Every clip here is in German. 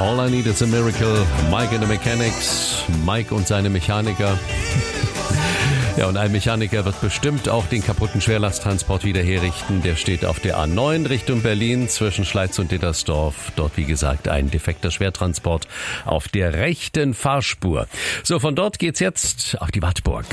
All I Need is a Miracle, Mike and the Mechanics, Mike und seine Mechaniker. Ja, und ein Mechaniker wird bestimmt auch den kaputten Schwerlasttransport wieder herrichten. Der steht auf der A9 Richtung Berlin zwischen Schleiz und Dittersdorf. Dort, wie gesagt, ein defekter Schwertransport auf der rechten Fahrspur. So, von dort geht's jetzt auf die Wartburg.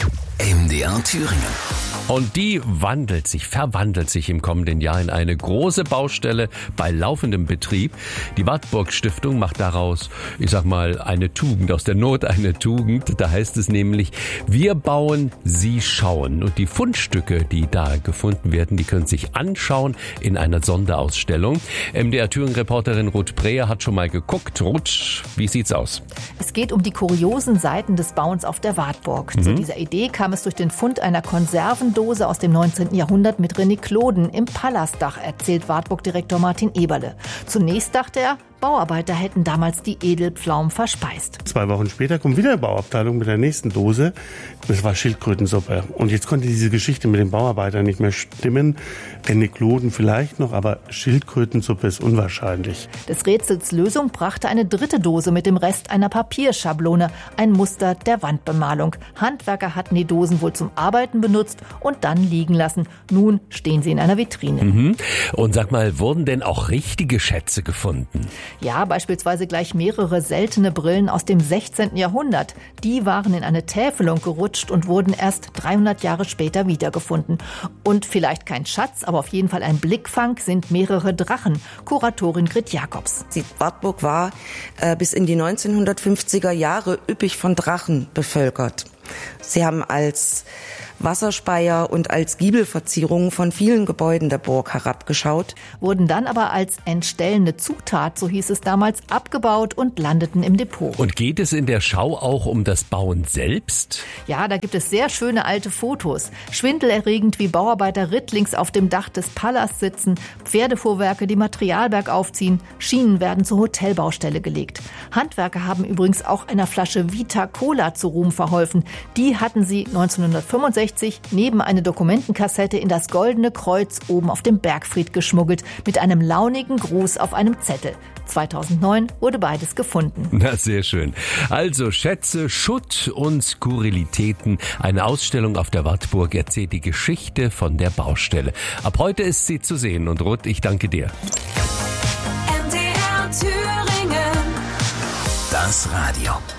MDR Thüringen. Und die verwandelt sich im kommenden Jahr in eine große Baustelle bei laufendem Betrieb. Die Wartburg Stiftung macht daraus, ich sag mal, eine Tugend, aus der Not eine Tugend. Da heißt es nämlich, wir bauen, Sie schauen. Und die Fundstücke, die da gefunden werden, die können sich anschauen in einer Sonderausstellung. MDR Thüringen-Reporterin Ruth Breher hat schon mal geguckt. Ruth, wie sieht's aus? Es geht um die kuriosen Seiten des Bauens auf der Wartburg. Zu dieser Idee kam es durch den Fund einer Konservendose aus dem 19. Jahrhundert mit Renikloden im Palastdach, erzählt Wartburg-Direktor Martin Eberle. Zunächst dachte er, Bauarbeiter hätten damals die Edelpflaumen verspeist. 2 Wochen später kommt wieder eine Bauabteilung mit der nächsten Dose. Das war Schildkrötensuppe. Und jetzt konnte diese Geschichte mit den Bauarbeitern nicht mehr stimmen. Renikloden vielleicht noch, aber Schildkrötensuppe ist unwahrscheinlich. Des Rätsels Lösung brachte eine dritte Dose mit dem Rest einer Papierschablone, ein Muster der Wandbemalung. Handwerker hatten die Dosen wohl zum Arbeiten benutzt und dann liegen lassen. Nun stehen sie in einer Vitrine. Und sag mal, wurden denn auch richtige Schätze gefunden? Ja, beispielsweise gleich mehrere seltene Brillen aus dem 16. Jahrhundert. Die waren in eine Täfelung gerutscht und wurden erst 300 Jahre später wiedergefunden. Und vielleicht kein Schatz, aber auf jeden Fall ein Blickfang sind mehrere Drachen. Kuratorin Grit Jakobs. Die Wartburg war bis in die 1950er Jahre üppig von Drachen bevölkert. Sie haben als Wasserspeier und als Giebelverzierungen von vielen Gebäuden der Burg herabgeschaut. Wurden dann aber als entstellende Zutat, so hieß es damals, abgebaut und landeten im Depot. Und geht es in der Schau auch um das Bauen selbst? Ja, da gibt es sehr schöne alte Fotos. Schwindelerregend, wie Bauarbeiter rittlings auf dem Dach des Palas sitzen, Pferdefuhrwerke die Materialberg aufziehen, Schienen werden zur Hotelbaustelle gelegt. Handwerker haben übrigens auch einer Flasche Vita Cola zu Ruhm verholfen. Die hatten sie 1965 neben eine Dokumentenkassette in das Goldene Kreuz oben auf dem Bergfried geschmuggelt, mit einem launigen Gruß auf einem Zettel. 2009 wurde beides gefunden. Na, sehr schön. Also Schätze, Schutt und Skurrilitäten. Eine Ausstellung auf der Wartburg erzählt die Geschichte von der Baustelle. Ab heute ist sie zu sehen. Und Ruth, ich danke dir. MDR Thüringen. Das Radio.